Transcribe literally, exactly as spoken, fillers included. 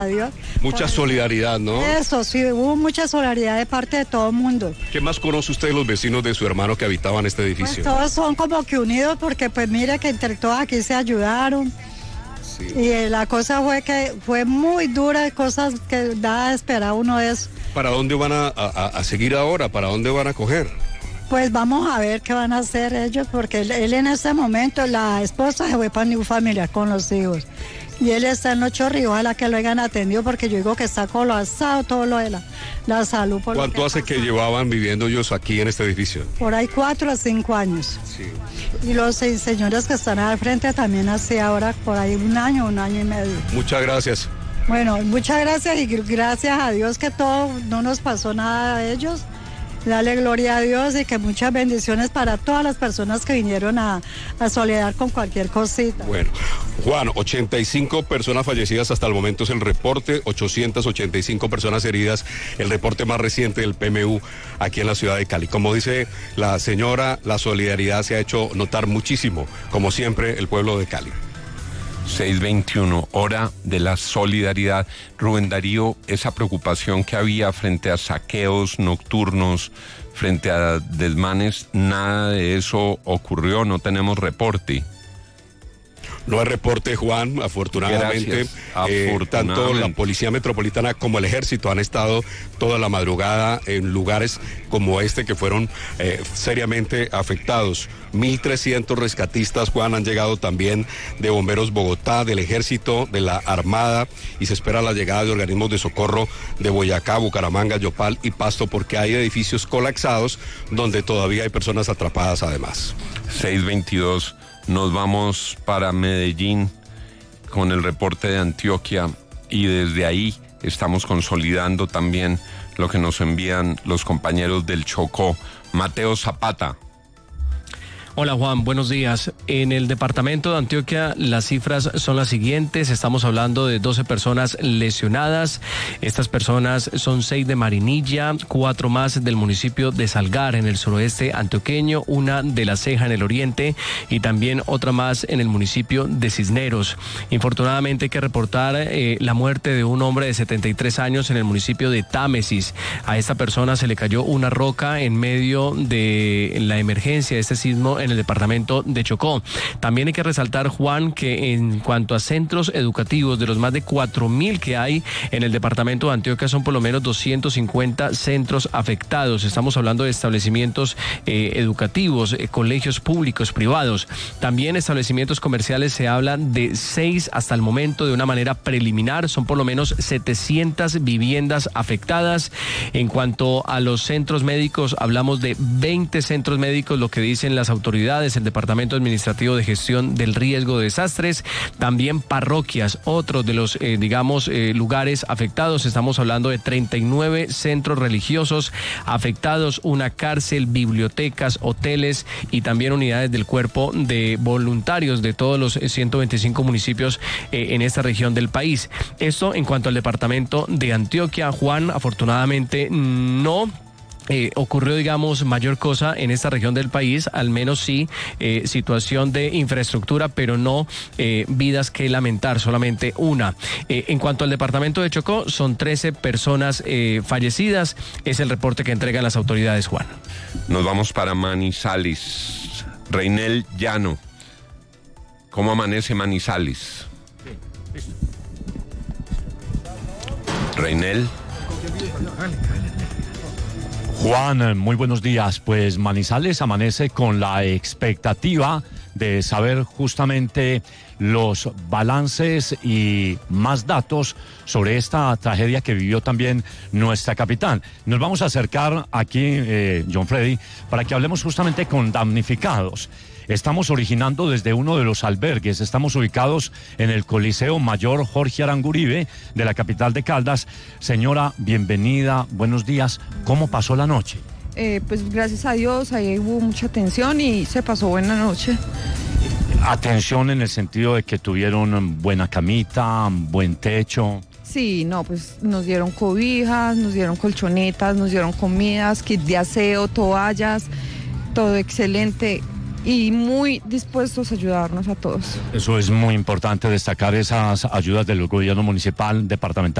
Dios. Mucha solidaridad, ¿no? Eso, sí, hubo mucha solidaridad de parte de todo el mundo. ¿Qué más conoce usted de los vecinos de su hermano que habitaban este edificio? Pues todos son como que unidos porque pues mire que entre todos aquí se ayudaron. Sí. Y eh, la cosa fue que fue muy dura, cosas que da esperar uno de eso. ¿Para dónde van a, a, a seguir ahora? ¿Para dónde van a coger? Pues vamos a ver qué van a hacer ellos, porque él, él en este momento, la esposa se fue para un familiar con los hijos. Y él está en los Chorrillos, ojalá que lo hayan atendido, porque yo digo que está colapsado todo lo de la, la salud. Por ¿Cuánto lo que hace que llevaban viviendo ellos aquí en este edificio? Por ahí cuatro o cinco años. Sí. Y los seis señores que están al frente también hace ahora por ahí un año, un año y medio. Muchas gracias. Bueno, muchas gracias y gracias a Dios que todo, no nos pasó nada a ellos. Dale gloria a Dios y que muchas bendiciones para todas las personas que vinieron a, a solidarizar con cualquier cosita. Bueno, Juan, ochenta y cinco personas fallecidas hasta el momento es el reporte, ochocientas ochenta y cinco personas heridas, el reporte más reciente del P M U aquí en la ciudad de Cali. Como dice la señora, la solidaridad se ha hecho notar muchísimo, como siempre, el pueblo de Cali. seis veintiuno, hora de la solidaridad. Rubén Darío, esa preocupación que había frente a saqueos nocturnos, frente a desmanes, nada de eso ocurrió, no tenemos reporte. No hay reporte, Juan, afortunadamente. Gracias, afortunadamente. Eh, tanto la Policía Metropolitana como el Ejército han estado toda la madrugada en lugares como este que fueron eh, seriamente afectados. mil trescientos rescatistas, Juan, han llegado también de Bomberos Bogotá, del Ejército, de la Armada, y se espera la llegada de organismos de socorro de Boyacá, Bucaramanga, Yopal y Pasto, porque hay edificios colapsados donde todavía hay personas atrapadas además. seis veintidós. Nos vamos para Medellín con el reporte de Antioquia y desde ahí estamos consolidando también lo que nos envían los compañeros del Chocó. Mateo Zapata. Hola Juan, buenos días. En el departamento de Antioquia las cifras son las siguientes. Estamos hablando de doce personas lesionadas. Estas personas son seis de Marinilla, cuatro más del municipio de Salgar en el suroeste antioqueño, una de La Ceja en el oriente y también otra más en el municipio de Cisneros. Infortunadamente hay que reportar eh, la muerte de un hombre de setenta y tres años en el municipio de Támesis. A esta persona se le cayó una roca en medio de la emergencia de este sismo en el departamento de Chocó. También hay que resaltar, Juan, que en cuanto a centros educativos, de los más de cuatro mil que hay en el departamento de Antioquia, son por lo menos doscientos cincuenta centros afectados. Estamos hablando de establecimientos eh, educativos, eh, colegios públicos, privados. También establecimientos comerciales, se habla de seis hasta el momento de una manera preliminar. Son por lo menos setecientas viviendas afectadas. En cuanto a los centros médicos, hablamos de veinte centros médicos, lo que dicen las autoridades, el Departamento Administrativo de Gestión del Riesgo de Desastres, también parroquias, otros de los, eh, digamos, eh, lugares afectados. Estamos hablando de treinta y nueve centros religiosos afectados, una cárcel, bibliotecas, hoteles y también unidades del cuerpo de voluntarios de todos los ciento veinticinco municipios eh, en esta región del país. Esto en cuanto al departamento de Antioquia. Juan, afortunadamente no Eh, ocurrió, digamos, mayor cosa en esta región del país, al menos sí eh, situación de infraestructura, pero no eh, vidas que lamentar, solamente una. Eh, en cuanto al departamento de Chocó, son trece personas eh, fallecidas, es el reporte que entregan las autoridades, Juan. Nos vamos para Manizales. Reinel Llano. ¿Cómo amanece Manizales? Reinel. Juan, muy buenos días. Pues Manizales amanece con la expectativa de saber justamente los balances y más datos sobre esta tragedia que vivió también nuestra capital. Nos vamos a acercar aquí, eh, John Freddy, para que hablemos justamente con damnificados. Estamos originando desde uno de los albergues, estamos ubicados en el Coliseo Mayor Jorge Aranguribe de la capital de Caldas. Señora, bienvenida, buenos días. ¿Cómo pasó la noche? Eh, pues gracias a Dios, ahí hubo mucha atención y se pasó buena noche. Atención en el sentido de que tuvieron buena camita, buen techo. Sí, no, pues nos dieron cobijas, nos dieron colchonetas, nos dieron comidas, kit de aseo, toallas, todo excelente. y muy dispuestos a ayudarnos a todos. Eso es muy importante destacar esas ayudas del gobierno municipal, departamental.